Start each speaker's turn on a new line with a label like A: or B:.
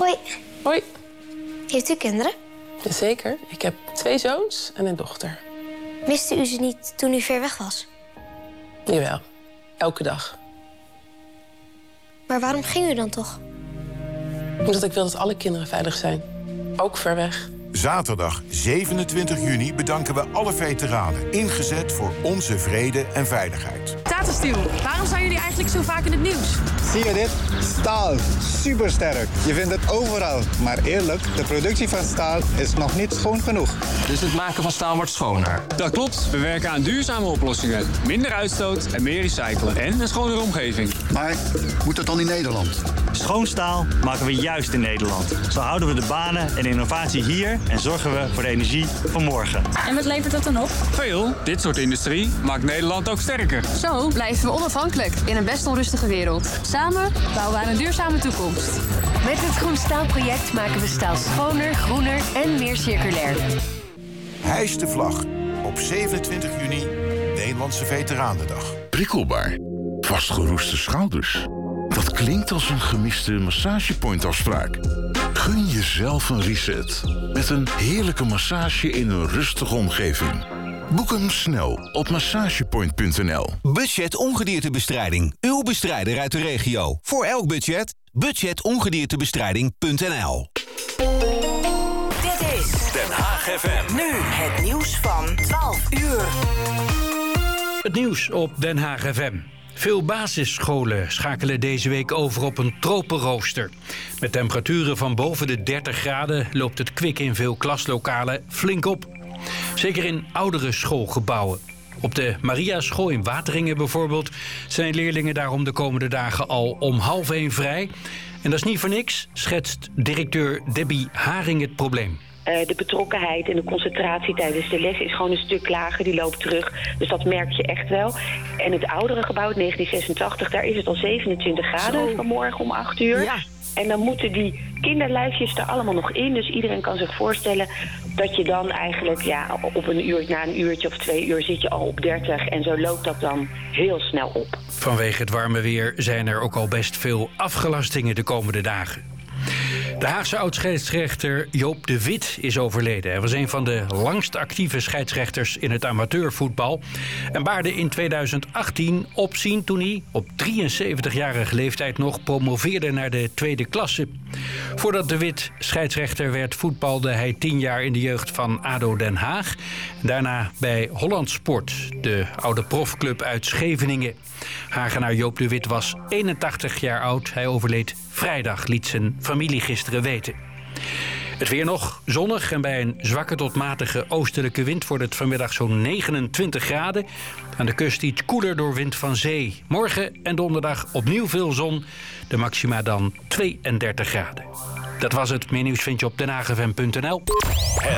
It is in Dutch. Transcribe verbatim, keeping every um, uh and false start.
A: Hoi.
B: Hoi.
A: Heeft u kinderen?
B: Jazeker. Ik heb twee zoons en een dochter.
A: Miste u ze niet toen u ver weg was?
B: Jawel. Elke dag.
A: Maar waarom ging u dan toch?
B: Omdat ik wil dat alle kinderen veilig zijn. Ook ver weg.
C: Zaterdag zevenentwintig juni bedanken we alle veteranen. Ingezet voor onze vrede en veiligheid.
D: Tata Steel, waarom zijn jullie eigenlijk zo vaak in het nieuws?
E: Zie je dit? Staal. Supersterk. Je vindt het overal. Maar eerlijk, de productie van staal is nog niet schoon genoeg.
F: Dus het maken van staal wordt schoner.
G: Dat klopt. We werken aan duurzame oplossingen. Minder uitstoot en meer recyclen. En een schonere omgeving.
H: Maar moet dat dan in Nederland?
I: Schoon staal maken we juist in Nederland. Zo houden we de banen en innovatie hier en zorgen we voor de energie van morgen.
D: En wat levert dat dan op?
G: Veel. Dit soort industrie maakt Nederland ook sterker.
D: Zo blijven we onafhankelijk in een best onrustige wereld. Samen bouwen we aan een duurzame toekomst.
J: Met het Groen Staalproject maken we staal schoner, groener en meer circulair.
C: Hijs de vlag. Op zevenentwintig juni, Nederlandse Veteranendag.
K: Prikkelbaar. Vastgeroeste schouders. Dat klinkt als een gemiste massagepointafspraak. Gun jezelf een reset. Met een heerlijke massage in een rustige omgeving. Boek hem snel op massagepoint punt n l.
L: Budget ongediertebestrijding. Uw bestrijder uit de regio. Voor elk budget. budget ongediertebestrijding punt n l.
M: Dit is Den Haag F M. Nu het nieuws van twaalf uur.
N: Het nieuws op Den Haag F M. Veel basisscholen schakelen deze week over op een tropenrooster. Met temperaturen van boven de dertig graden loopt het kwik in veel klaslokalen flink op. Zeker in oudere schoolgebouwen. Op de Mariaschool in Wateringen bijvoorbeeld zijn leerlingen daarom de komende dagen al om half één vrij. En dat is niet voor niks, schetst directeur Debbie Haring het probleem.
O: Uh, de betrokkenheid en de concentratie tijdens de les is gewoon een stuk lager. Die loopt terug. Dus dat merk je echt wel. En het oudere gebouw, negentien zesentachtig, daar is het al zevenentwintig graden Zo. vanmorgen om acht uur. Ja. En dan moeten die kinderlijfjes er allemaal nog in. Dus iedereen kan zich voorstellen dat je dan eigenlijk ja, op een uur, na een uurtje of twee uur zit je al op dertig. En zo loopt dat dan heel snel op.
N: Vanwege het warme weer zijn er ook al best veel afgelastingen de komende dagen. De Haagse oud-scheidsrechter Joop de Wit is overleden. Hij was een van de langst actieve scheidsrechters in het amateurvoetbal en baarde in tweeduizend achttien opzien toen hij op drieënzeventigjarige leeftijd nog promoveerde naar de tweede klasse. Voordat de Wit scheidsrechter werd, voetbalde hij tien jaar in de jeugd van A D O Den Haag. Daarna bij Holland Sport, de oude profclub uit Scheveningen. Hagenaar Joop de Wit was eenentachtig jaar oud. Hij overleed vrijdag, liet zijn familie gisteren weten. Het weer nog zonnig en bij een zwakke tot matige oostelijke wind wordt het vanmiddag zo'n negenentwintig graden. Aan de kust iets koeler door wind van zee. Morgen en donderdag opnieuw veel zon. De maxima dan tweeëndertig graden. Dat was het. Meer nieuws vind je op den haag f m punt n l.